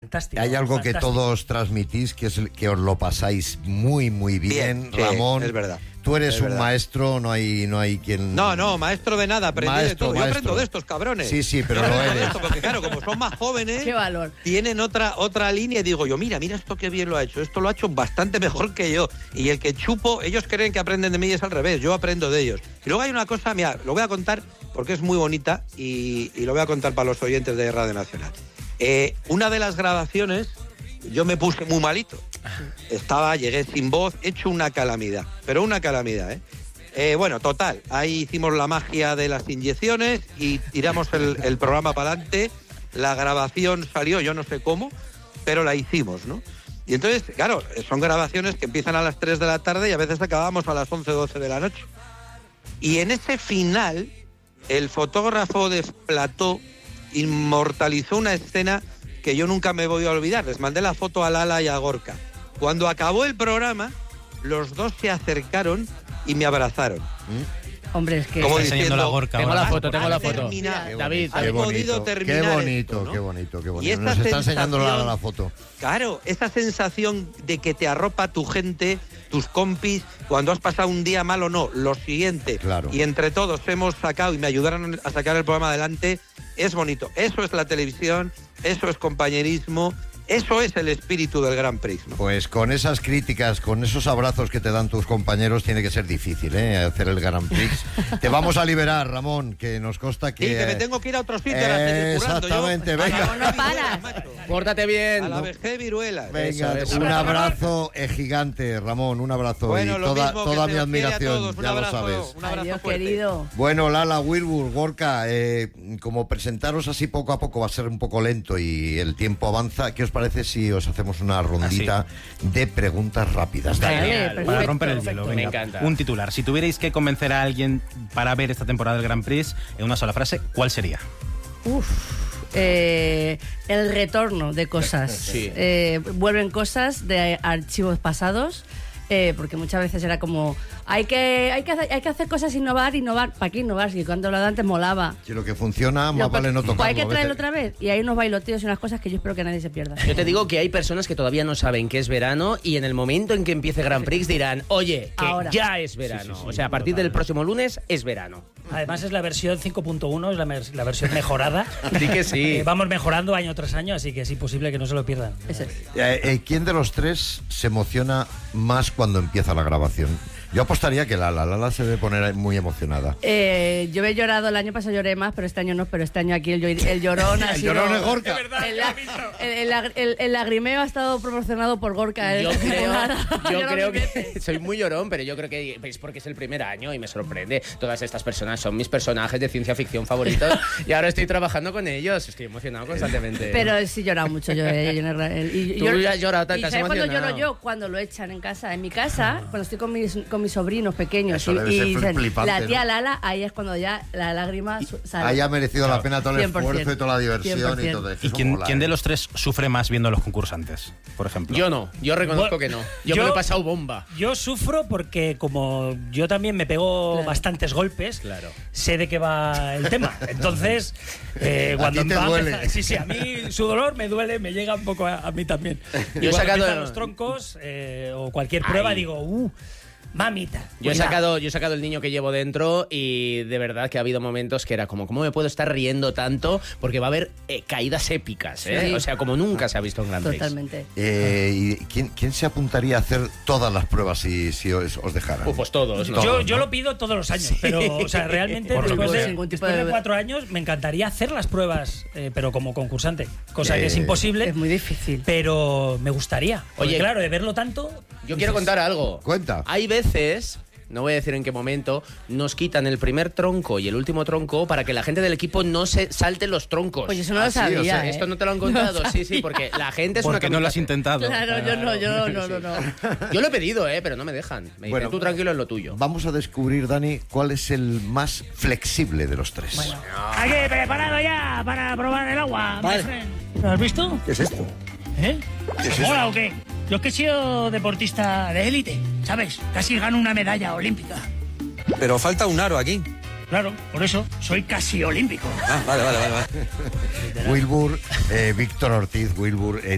fantástico. Hay algo que todos transmitís, que es que os lo pasáis muy, muy bien, Ramón. Sí, es verdad. Tú eres un maestro, no hay quien... No, maestro de nada, aprendí de todo. Yo aprendo de estos cabrones. Sí, pero lo eres. Porque claro, como son más jóvenes, qué valor. Tienen otra línea y digo yo, mira esto qué bien lo ha hecho. Esto lo ha hecho bastante mejor que yo. Y el que chupo, ellos creen que aprenden de mí y es al revés. Yo aprendo de ellos. Y luego hay una cosa, mira, lo voy a contar porque es muy bonita y lo voy a contar para los oyentes de Radio Nacional. Una de las grabaciones, yo me puse muy malito. Llegué sin voz, hecho una calamidad. Pero una calamidad, bueno, total, ahí hicimos la magia de las inyecciones y tiramos el programa para adelante. La grabación salió, yo no sé cómo, pero la hicimos, ¿no? Y entonces, claro, son grabaciones que empiezan a las 3 de la tarde y a veces acabamos a las 11, 12 de la noche. Y en ese final, el fotógrafo de plató inmortalizó una escena que yo nunca me voy a olvidar. Les mandé la foto a Lala y a Gorka. Cuando acabó el programa, los dos se acercaron y me abrazaron. Hombre, es que... Como diciendo la Gorka. Tengo la foto. David, has podido terminar esto, ¿no? Qué bonito. Y esta Nos está enseñando la foto. Claro, esa sensación de que te arropa tu gente, tus compis, cuando has pasado un día mal o no, lo siguiente. Claro. Y entre todos hemos sacado y me ayudaron a sacar el programa adelante. Es bonito. Eso es la televisión, eso es compañerismo. Eso es el espíritu del Grand Prix, ¿no? Pues con esas críticas, con esos abrazos que te dan tus compañeros, tiene que ser difícil, hacer el Grand Prix. Te vamos a liberar, Ramón, que nos consta que... Sí, que me tengo que ir a otro sitio a seguir currando. Exactamente, venga. No paras. Pórtate bien. A la vejez viruela. Venga, un abrazo gigante, Ramón, un abrazo. Bueno, y toda mi admiración, un ya abrazo, lo sabes. Un abrazo Adiós, fuerte. querido. Bueno, Lala, Wilbur, Gorka, como presentaros así poco a poco va a ser un poco lento y el tiempo avanza, ¿qué os parece si os hacemos una rondita de preguntas rápidas? Vale, Para romper el hielo, venga. Me encanta. Un titular. Si tuvierais que convencer a alguien para ver esta temporada del Grand Prix en una sola frase, ¿cuál sería? El retorno de cosas. Sí. Vuelven cosas de archivos pasados, porque muchas veces era como hay que hacer cosas, innovar. ¿Para qué innovar? Si cuando lo de antes molaba. Si lo que funciona, más vale no Pues tocarlo. hay que traerlo vete. otra vez. Y hay unos bailoteos y unas cosas que yo espero que nadie se pierda. Yo te digo que hay personas que todavía no saben que es verano y en el momento en que empiece Grand Prix dirán, oye, que Ahora. ya es verano. O sea, a partir del próximo lunes es verano. Además es la versión 5.1, es la versión mejorada. Así que sí. Vamos mejorando año tras año, así que es imposible que no se lo pierdan. Eso es. ¿Quién de los tres se emociona más cuando empieza la grabación? Yo apostaría que Lala se debe poner muy emocionada. Yo he llorado, el año pasado lloré más, pero este año no, pero este año aquí el llorón ha El sido... llorón es Gorka. El lagrimeo ha estado proporcionado por Gorka. Yo Yo creo que soy muy llorón, pero yo creo que es porque es el primer año y me sorprende. Todas estas personas son mis personajes de ciencia ficción favoritos y ahora estoy trabajando con ellos. Estoy emocionado constantemente. Pero sí he llorado mucho. Tú ya has llorado, te has ¿sabes cuándo emocionado? lloro yo? Cuando lo echan en casa. En mi casa, cuando estoy con mis sobrinos pequeños Eso debe ser dicen, flipante, la tía ¿no? Lala, ahí es cuando ya la lágrima sale. Haya merecido la pena todo el 100%, esfuerzo y toda la diversión 100%. y todo eso. ¿Y quién mola, de los tres sufre más viendo a los concursantes, por ejemplo? Yo no, yo reconozco que no. Yo me lo he pasado bomba. Yo sufro porque como yo también me pego Claro. bastantes golpes, Claro. sé de qué va el tema. Entonces, cuando ti te va a duele. empezar- sí, a mí su dolor me duele, me llega un poco a mí también. Y Yo he cuando sacado- empiezan los troncos o cualquier prueba, Ay. digo, mamita. Yo he cuidado. sacado el niño que llevo dentro y de verdad que ha habido momentos que era como, ¿cómo me puedo estar riendo tanto? Porque va a haber caídas épicas, ¿eh? Sí. O sea, como nunca se ha visto en Grand Prix. Totalmente. ¿Y quién se apuntaría a hacer todas las pruebas si os dejaran? Pues todos, ¿no? Yo lo pido todos los años, pero o sea, realmente Por después, supuesto. de, Ningún tipo después de de- 4 años me encantaría hacer las pruebas, pero como concursante, cosa que es Es imposible, Es muy difícil. pero me gustaría. Porque, Oye, claro, de verlo tanto... Yo quiero contar algo. Cuenta. Hay veces, no voy a decir en qué momento, nos quitan el primer tronco y el último tronco para que la gente del equipo no se salte los troncos. Pues eso no lo Ah, sí, sabía. o sea, ¿eh? Esto no te lo han contado, sí, porque la gente es una Porque no lo has kamikaze. intentado. Claro, yo no. Yo lo he pedido, pero no me dejan. Me dicen, Bueno, tú tranquilo en lo tuyo. Vamos a descubrir, Dani, cuál es el más flexible de los tres. Aquí, preparado ya para probar el agua. Vale. my friend. ¿Lo has visto? ¿Qué es esto? ¿Eh? ¿Mola o qué? Yo es que he sido deportista de élite, ¿sabes? Casi gano una medalla olímpica. Pero falta un aro aquí. Claro, por eso soy casi olímpico. Ah, vale. Wilbur, Víctor Ortiz, Wilbur,